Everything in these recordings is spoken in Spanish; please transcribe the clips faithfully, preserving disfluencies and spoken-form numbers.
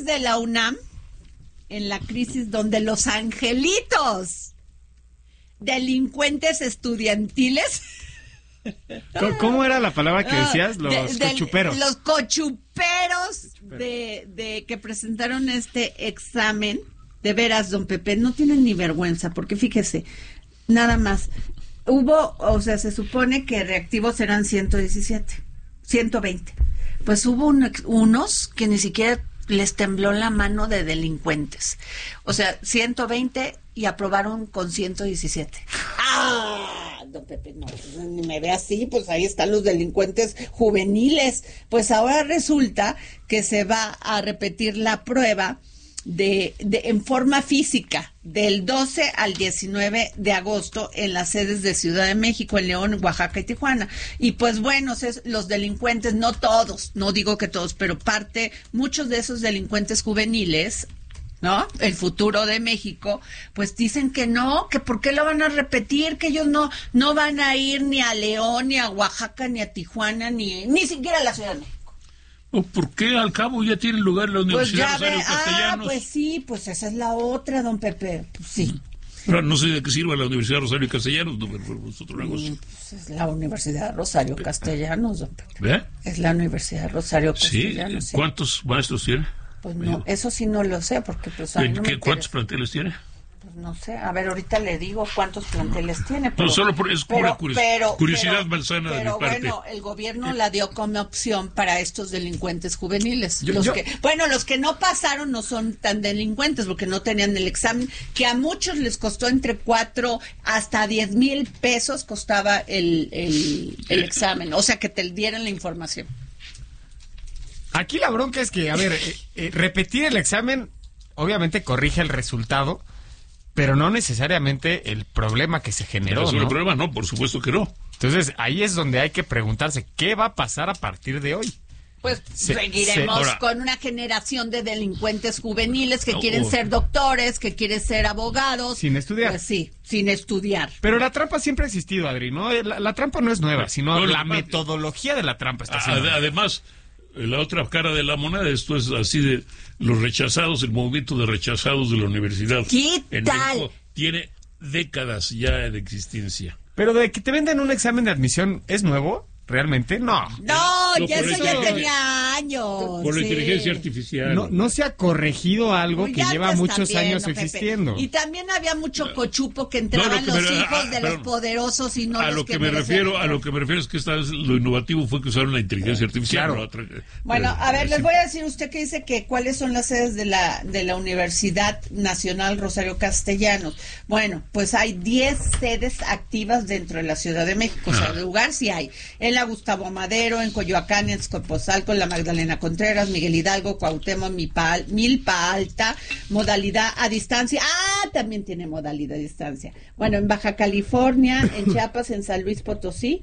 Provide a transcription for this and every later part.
de la UNAM en la crisis donde los angelitos, delincuentes estudiantiles... ¿Cómo era la palabra que decías? Los de, de, cochuperos. Los cochuperos de, de que presentaron este examen. De veras, don Pepe, no tienen ni vergüenza, porque fíjese, nada más, hubo, o sea, se supone que reactivos eran ciento diecisiete, ciento veinte. Pues hubo un, unos que ni siquiera les tembló la mano de delincuentes. O sea, ciento veinte y aprobaron con ciento diecisiete. ¡Ah! Don Pepe, no, ni me ve así, pues ahí están los delincuentes juveniles. Pues ahora resulta que se va a repetir la prueba de, de en forma física del doce al diecinueve de agosto en las sedes de Ciudad de México, en León, Oaxaca y Tijuana. Y pues bueno, los delincuentes, no todos, no digo que todos, pero parte, muchos de esos delincuentes juveniles, ¿no? El futuro de México, pues dicen que no, que por qué lo van a repetir, que ellos no no van a ir ni a León, ni a Oaxaca, ni a Tijuana, ni ni siquiera a la Ciudad de México. ¿Por qué al cabo ya tiene lugar la Universidad Pues ya Rosario ve, Castellanos? Ah, pues sí, pues esa es la otra, don Pepe, pues sí. Pero no sé de qué sirva la Universidad Rosario Castellanos, no, pero es otro negocio. Pues es la Universidad Rosario Castellanos, don Pepe. ¿Ve? Es la Universidad Rosario Castellanos. Sí, ¿cuántos sí. maestros tiene? Pues no, eso sí no lo sé, porque pues a mí no ¿Qué, me ¿Cuántos planteles tiene? Pues no sé, a ver, ahorita le digo cuántos planteles tiene. Pero, no, solo por, es pura pero, curios, pero, curiosidad pero, malsana pero de mi parte. Bueno, el gobierno la dio como opción para estos delincuentes juveniles. Yo, los yo, que, bueno, los que no pasaron no son tan delincuentes porque no tenían el examen, que a muchos les costó entre cuatro hasta diez mil pesos costaba el, el, el examen, o sea, que te dieran la información. Aquí la bronca es que, a ver, eh, eh, repetir el examen obviamente corrige el resultado, pero no necesariamente el problema que se generó, ¿no? El problema no, por supuesto que no. Entonces, ahí es donde hay que preguntarse, ¿qué va a pasar a partir de hoy? Pues se, seguiremos se, ahora, con una generación de delincuentes juveniles que no, quieren oh. ser doctores, que quieren ser abogados. Sin estudiar. Pues sí, sin estudiar. Pero la trampa siempre ha existido, Adri, ¿no? La, la trampa no es nueva, sino no, la no, metodología de la trampa está a, siendo. Además, la otra cara de la moneda, esto es así de los rechazados, el movimiento de rechazados de la universidad. ¿Qué en tal? México tiene décadas ya de existencia. Pero de que te venden un examen de admisión, ¿es nuevo? ¿Realmente? No. No, no ya eso eso, ya tenía años. Por la sí. inteligencia artificial. No, no se ha corregido algo Muy que lleva antes muchos también, años ¿no, Pepe? existiendo. Y también había mucho cochupo que entraban No, lo que los me- hijos ah, de pero- los poderosos y no a los lo que, me merecían refiero, a entrar. lo que me refiero es que esta vez lo innovativo fue que usaron la inteligencia artificial. Claro. ¿no? Otra- Bueno, eh, a ver, sí. les voy a decir usted que dice que cuáles son las sedes de la de la Universidad Nacional Rosario Castellanos. Bueno, pues hay diez sedes activas dentro de la Ciudad de México, o sea, Ah. lugar sí hay. En la Gustavo Madero, en Coyoacán, en Escopozalco, en la Magdalena Contreras, Miguel Hidalgo, Cuauhtémoc, Milpa, Milpa Alta, modalidad a distancia. Ah, también tiene modalidad a distancia. Bueno, en Baja California, en Chiapas, en San Luis Potosí,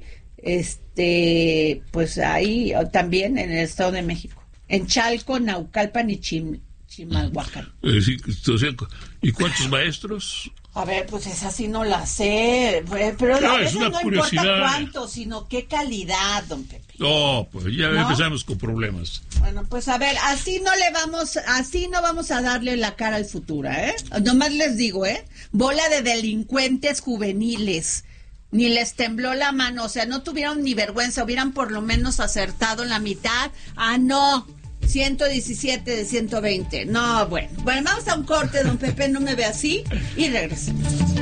este, pues ahí también en el Estado de México. En Chalco, Naucalpan y Chim, Chimalhuacán. Eh, sí, o sea, ¿y cuántos maestros? A ver, pues esa sí no la sé, eh, pero No, a es veces una no curiosidad. importa cuánto, sino qué calidad, don Pepe. No, pues ya ¿No? empezamos con problemas. Bueno, pues a ver, así no le vamos, así no vamos a darle la cara al futuro, ¿eh? Nomás les digo, ¿eh? Bola de delincuentes juveniles. Ni les tembló la mano, o sea, no tuvieron ni vergüenza, hubieran por lo menos acertado la mitad. Ah, no, ciento diecisiete de ciento veinte. No, bueno. Bueno, vamos a un corte, don Pepe, no me ve así, y regresemos.